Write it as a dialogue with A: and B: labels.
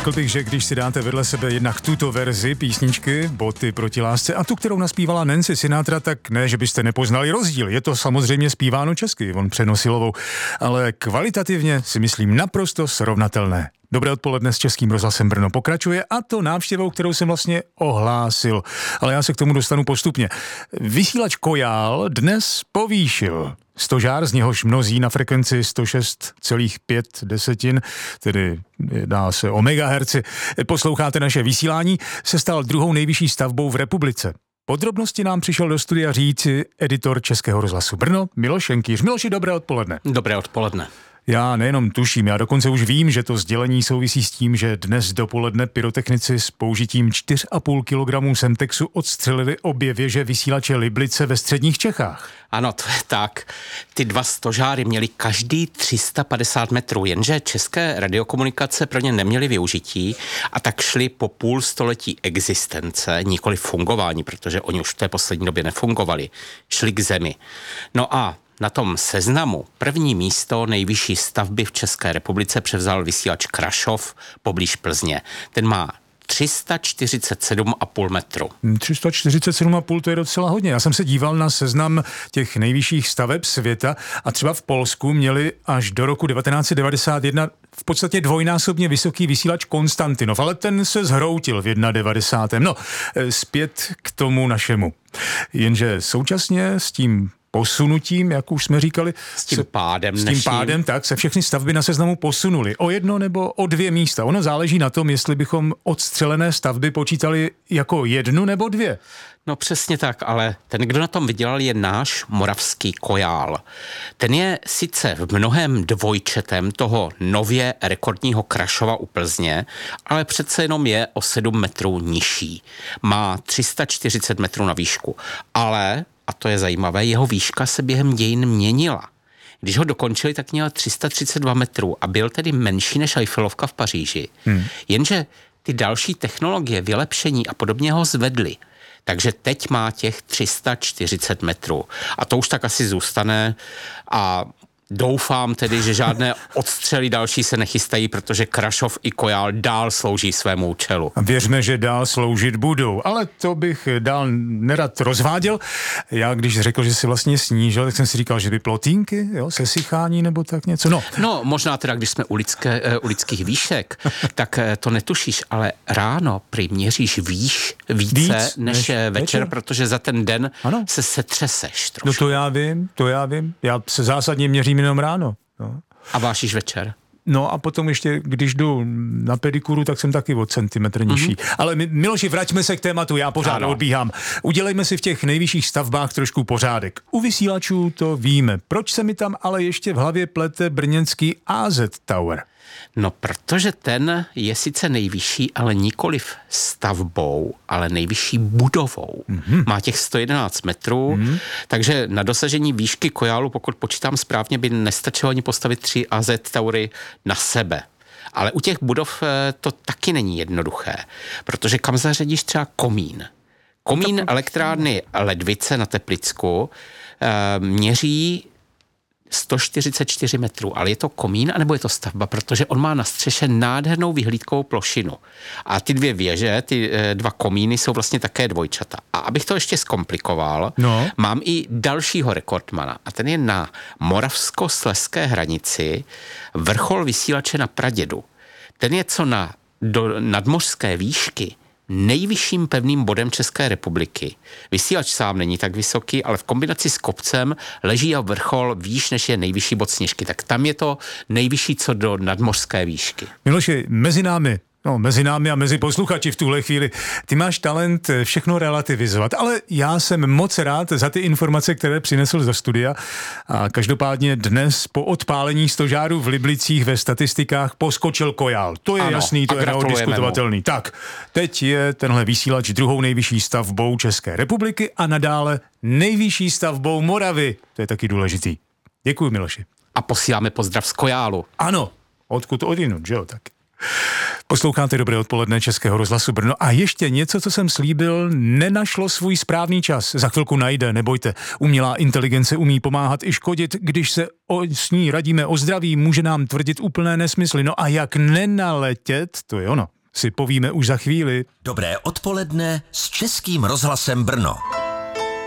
A: Řekl bych, že když si dáte vedle sebe jednak tuto verzi písničky Boty proti lásce a tu, kterou naspívala Nancy Sinatra, tak ne, že byste nepoznali rozdíl. Je to samozřejmě zpíváno česky, on přenosilovou, ale kvalitativně si myslím naprosto srovnatelné. Dobré odpoledne s Českým rozhlasem Brno pokračuje a to návštěvou, kterou jsem vlastně ohlásil. Ale já se k tomu dostanu postupně. Vysílač Kojál dnes povýšil stožár, z něhož mnozí na frekvenci 106,5, tedy dá se o megaherci, posloucháte naše vysílání, se stal druhou nejvyšší stavbou v republice. Podrobnosti nám přišel do studia říci editor Českého rozhlasu Brno, Miloš Šenkýř. Miloši, dobré odpoledne.
B: Dobré odpoledne.
A: Já nejenom tuším, já dokonce už vím, že to sdělení souvisí s tím, že dnes dopoledne pyrotechnici s použitím 4,5 kg Semtexu odstřelili obě věže vysílače Liblice ve středních Čechách.
B: Ano, to je tak. Ty dva stožáry měli každý 350 metrů, jenže české radiokomunikace pro ně neměly využití a tak šli po půl století existence, nikoli fungování, protože oni už v té poslední době nefungovali, šli k zemi. No a na tom seznamu první místo nejvyšší stavby v České republice převzal vysílač Krašov poblíž Plzně. Ten má 347,5 metru.
A: 347,5 to je docela hodně. Já jsem se díval na seznam těch nejvyšších staveb světa a třeba v Polsku měli až do roku 1991 v podstatě dvojnásobně vysoký vysílač Konstantinov, ale ten se zhroutil v 91. No, zpět k tomu našemu. Jenže současně s tím posunutím, jak už jsme říkali,
B: s tím pádem,
A: tak se všechny stavby na seznamu posunuly o 1 nebo o 2 místa. Ono záleží na tom, jestli bychom odstřelené stavby počítali jako 1 nebo 2.
B: No přesně tak, ale ten, kdo na tom vydělal, je náš moravský Kojál. Ten je sice v mnohem dvojčetem toho nově rekordního Krašova u Plzně, ale přece jenom je o 7 metrů nižší. Má 340 metrů na výšku, ale a to je zajímavé, jeho výška se během dějin měnila. Když ho dokončili, tak měl 332 metrů a byl tedy menší než Eiffelovka v Paříži. Jenže ty další technologie, vylepšení a podobně ho zvedly. Takže teď má těch 340 metrů. A to už tak asi zůstane a doufám tedy, že žádné odstřely další se nechystají, protože Krašov i Kojál dál slouží svému účelu.
A: A věřme, že dál sloužit budou, ale to bych dál nerad rozváděl. Já když řekl, že si vlastně snížil, tak jsem si říkal, že by plotínky, jo, sesychání nebo tak něco.
B: No možná teda, když jsme u lidských výšek, tak to netušíš, ale ráno prý měříš víc než večer, protože za ten den se setřeseš trošku.
A: No to já vím. Já se zásadně měřím jenom ráno. No.
B: A vážíš večer?
A: No a potom ještě, když jdu na pedikuru, tak jsem taky o centimetr nižší. Ale Miloši, vraťme se k tématu, já pořád odbíhám. Udělejme si v těch nejvyšších stavbách trošku pořádek. U vysílačů to víme. Proč se mi tam ale ještě v hlavě plete brněnský AZ Tower?
B: No, protože ten je sice nejvyšší, ale nikoliv stavbou, ale nejvyšší budovou. Má těch 111 metrů, takže na dosažení výšky Kojálu, pokud počítám správně, by nestačilo ani postavit 3 AZ Towery na sebe. Ale u těch budov to taky není jednoduché, protože kam zařadíš třeba komín? Komín elektrárny Ledvice na Teplicku měří 144 metrů, ale je to komín, anebo je to stavba, protože on má na střeše nádhernou vyhlídkovou plošinu. A ty dvě věže, ty dva komíny jsou vlastně také dvojčata. A abych to ještě zkomplikoval, mám i dalšího rekordmana a ten je na moravsko-slezské hranici vrchol vysílače na Pradědu. Ten je do nadmořské výšky nejvyšším pevným bodem České republiky. Vysílač sám není tak vysoký, ale v kombinaci s kopcem leží a vrchol výš, než je nejvyšší bod Sněžky. Tak tam je to nejvyšší co do nadmořské výšky.
A: Miloši, mezi námi a mezi posluchači v tuhle chvíli. Ty máš talent všechno relativizovat, ale já jsem moc rád za ty informace, které přinesl do studia. A každopádně dnes po odpálení stožáru v Liblicích ve statistikách poskočil Kojál. To je jasný, to je neoddiskutovatelný. Tak, teď je tenhle vysílač druhou nejvyšší stavbou České republiky a nadále nejvyšší stavbou Moravy. To je taky důležitý. Děkuji, Miloši.
B: A posíláme pozdrav z Kojálu.
A: Ano, odkud odinut, že jo, tak. Posloucháte Dobré odpoledne Českého rozhlasu Brno a ještě něco, co jsem slíbil, nenašlo svůj správný čas. Za chvilku najde, nebojte. Umělá inteligence umí pomáhat i škodit, když se s ní radíme o zdraví, může nám tvrdit úplné nesmysly. No a jak nenaletět, to je ono, si povíme už za chvíli.
C: Dobré odpoledne s Českým rozhlasem Brno.